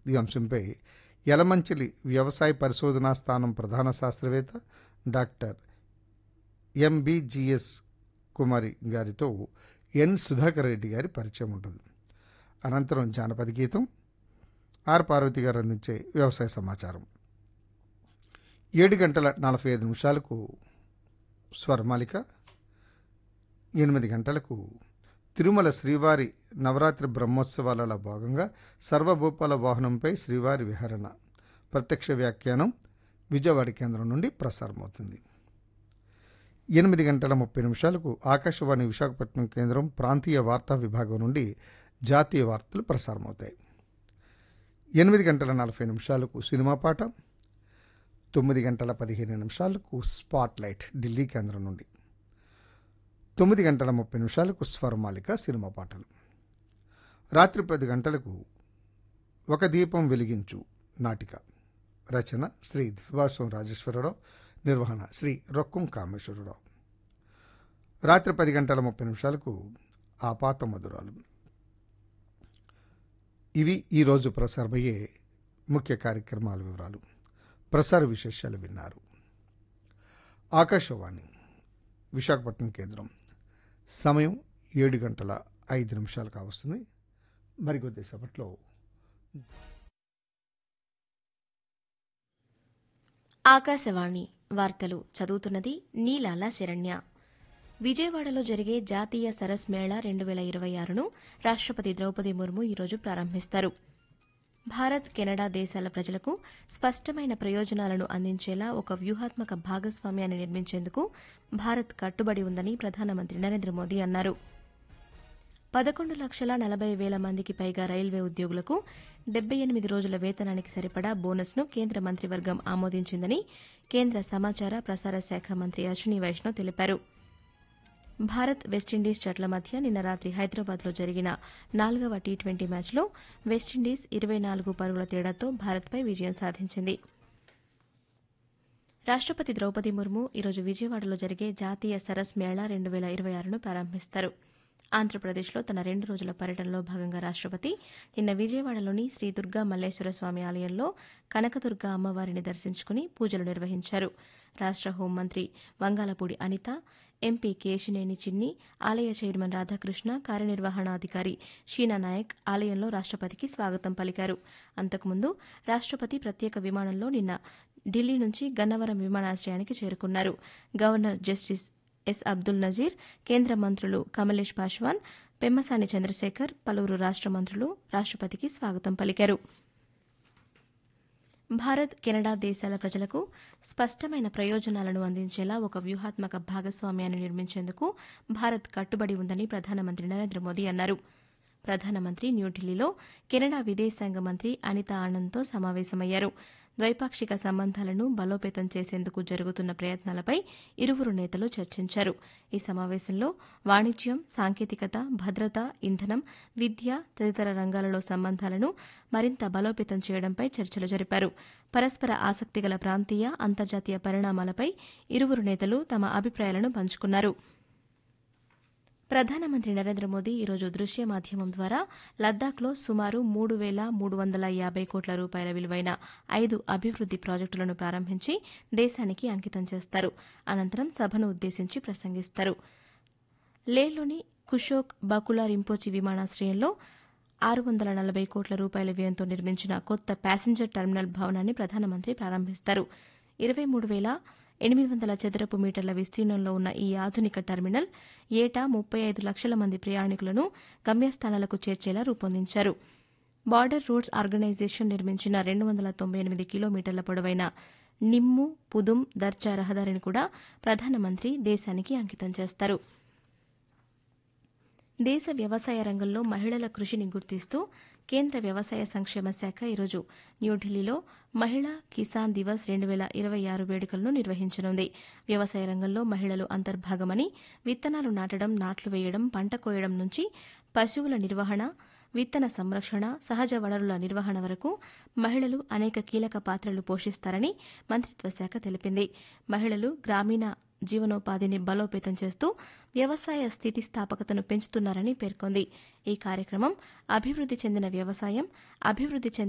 ఈ అంశంపై యలమంచిలి వ్యవసాయ పరిశోధనా స్థానం ప్రధాన శాస్త్రవేత్త డాక్టర్ ఎంబీజీఎస్ కుమారి గారితో ఎన్ సుధాకర్ రెడ్డి గారి పరిచయం ఉంటుంది. అనంతరం జానపద గీతం, ఆర్ పార్వతి గారు అందించే వ్యవసాయ సమాచారం. 7:45 స్వరమాలిక, 8 గంటలకు తిరుమల శ్రీవారి నవరాత్రి బ్రహ్మోత్సవాలలో భాగంగా సర్వభూపాల వాహనంపై శ్రీవారి విహరణ ప్రత్యక్ష వ్యాఖ్యానం విజయవాడ కేంద్రం నుండి ప్రసారమవుతుంది. 8:30 ఆకాశవాణి విశాఖపట్నం కేంద్రం ప్రాంతీయ వార్తా విభాగం నుండి జాతీయ వార్తలు ప్రసారమవుతాయి. 8:40 సినిమా పాట, 9:15 స్పాట్లైట్ ఢిల్లీ కేంద్రం నుండి, 9:30 స్వరమాలిక సినిమా పాటలు. రాత్రి 10 గంటలకు ఒక దీపం వెలిగించు నాటిక, రచన శ్రీ ద్విభాసం రాజేశ్వరరావు, నిర్వహణ శ్రీ రొక్కం కామేశ్వరరావు. రాత్రి 10:30 ఆపాత మధురాలు. ఇవి ఈరోజు ప్రసారమయ్యే ముఖ్య కార్యక్రమాల వివరాలు. ప్రసార విశేషాలు విన్నారు. ఆకాశవాణి విశాఖపట్నం కేంద్రం. సమయం 7:05 కావస్తుంది. మరికొద్ది సేపట్లో ఆకాశవాణి వార్తలు చదువుతున్నది నీలాల శరణ్య. విజయవాడలో జరిగే జాతీయ సరస్ మేళా 2026ను రాష్టపతి ద్రౌపది ముర్ము ఈరోజు ప్రారంభిస్తారు. భారత్, కెనడా దేశాల ప్రజలకు స్పష్టమైన ప్రయోజనాలను అందించేలా ఒక వ్యూహాత్మక భాగస్వామ్యాన్ని నిర్మించేందుకు భారత్ కట్టుబడి ఉందని ప్రధానమంత్రి నరేంద్ర మోదీ అన్నారు. 11,40,000 మందికి పైగా రైల్వే ఉద్యోగులకు 78 రోజుల వేతనానికి సరిపడా బోనస్ను కేంద్ర మంత్రివర్గం ఆమోదించిందని కేంద్ర సమాచార ప్రసార శాఖ మంత్రి అశ్విని వైష్ణవ్ తెలిపారు. భారత్, వెస్టిండీస్ జట్ల మధ్య నిన్న రాత్రి హైదరాబాద్లో జరిగిన 4వ టీ20 మ్యాచ్లో వెస్టిండీస్ 24 పరుగుల తేడాతో భారత్పై విజయం సాధించింది. రాష్టపతి ద్రౌపది ముర్ము ఈరోజు విజయవాడలో జరిగే జాతీయ సరస్ మేళా 2026ను ప్రారంభిస్తారు. ఆంధ్రప్రదేశ్లో తన 2 రోజుల పర్యటనలో భాగంగా రాష్టపతి నిన్న విజయవాడలోని శ్రీ దుర్గా మల్లేశ్వర స్వామి ఆలయంలో కనకదుర్గ అమ్మవారిని దర్శించుకుని పూజలు నిర్వహించారు. రాష్ట హోంమంత్రి వంగాలపూడి అనిత, ఎంపీ కేశినేని చిన్ని, ఆలయ చైర్మన్ రాధాకృష్ణ, కార్యనిర్వహణాధికారి షీనా నాయక్ ఆలయంలో రాష్టపతికి స్వాగతం పలికారు. అంతకుముందు రాష్టపతి ప్రత్యేక విమానంలో నిన్న ఢిల్లీ నుంచి గన్నవరం విమానాశ్రయానికి చేరుకున్నారు. Governor justice yes Abdul Nazir, కేంద్ర మంత్రులు కమలేష్ పాశ్వాన్, పెమ్మసాని చంద్రశేఖర్, పలువురు రాష్ట మంత్రులు రాష్టపతికి స్వాగతం పలికారు. భారత్, కెనడా దేశాల ప్రజలకు స్పష్టమైన ప్రయోజనాలను అందించేలా ఒక వ్యూహాత్మక భాగస్వామ్యాన్ని నిర్మించేందుకు భారత్ కట్టుబడి ఉందని ప్రధానమంత్రి నరేంద్ర మోదీ అన్నారు. ప్రధానమంత్రి న్యూఢిల్లీలో కెనడా విదేశాంగ మంత్రి అనితా ఆనంద్తో సమావేశమయ్యారు. ద్వైపాక్షిక సంబంధాలను బలోపేతం చేసేందుకు జరుగుతున్న ప్రయత్నాలపై ఇరువురు నేతలు చర్చించారు. ఈ సమావేశంలో వాణిజ్యం, సాంకేతికత, భద్రత, ఇంధనం, విద్య తదితర రంగాలలో సంబంధాలను మరింత బలోపేతం చేయడంపై చర్చలు జరిపారు. పరస్పర ఆసక్తిగల ప్రాంతీయ, అంతర్జాతీయ పరిణామాలపై ఇరువురు నేతలు తమ అభిప్రాయాలను పంచుకున్నారు. ప్రధానమంత్రి నరేంద్ర మోదీ ఈరోజు దృశ్య మాధ్యమం ద్వారా లద్దాఖ్లో సుమారు 3,350 కోట్ల రూపాయల విలువైన 5 అభివృద్ది ప్రాజెక్టులను ప్రారంభించి దేశానికి అంకితం చేస్తారు. అనంతరం సభను ఉద్దేశించి ప్రసంగిస్తారు. లేహ్లోని కుషోక్ బకులా రింపోచి విమానాశ్రయంలో 640 కోట్ల రూపాయల వ్యయంతో నిర్మించిన కొత్త ప్యాసింజర్ టెర్మినల్ భవనాన్ని ప్రధానమంత్రి ప్రారంభిస్తారు. 23,800 చదరపు మీటర్ల విస్తీర్ణంలో ఉన్న ఈ ఆధునిక టెర్మినల్ ఏటా 35 లక్షల మంది ప్రయాణికులను గమ్యస్థానాలకు చేర్చేలా రూపొందించారు. బార్డర్ రూట్స్ ఆర్గనైజేషన్ నిర్మించిన 298 కిలోమీటర్ల పొడవైన నిమ్ము, పుదుం, దర్చా రహదారిని కూడా ప్రధానమంత్రి దేశానికి అంకితం చేస్తారు. దేశ వ్యవసాయ రంగంలో మహిళల కృషిని గుర్తిస్తూ కేంద్ర వ్యవసాయ సంక్షేమ శాఖ ఈరోజు న్యూఢిల్లీలో మహిళా కిసాన్ దివస్ 2026 వేడుకలను నిర్వహించనుంది. వ్యవసాయ రంగంలో మహిళలు అంతర్భాగమని, విత్తనాలు నాటడం, నాట్లు వేయడం, పంట కోయడం నుంచి పశువుల నిర్వహణ, విత్తన సంరక్షణ, సహజ వనరుల నిర్వహణ వరకు మహిళలు అనేక కీలక పాత్రలు పోషిస్తారని మంత్రిత్వ శాఖ తెలిపింది. మహిళలు గ్రామీణ జీవనోపాధిని బలోపేతం చేస్తూ వ్యవసాయ స్థితిస్థాపకతను పెంచుతున్నారని పేర్కొంది. ఈ కార్యక్రమం అభివృద్ది చెందిన వ్యవసాయం, అభివృద్ది చెందిన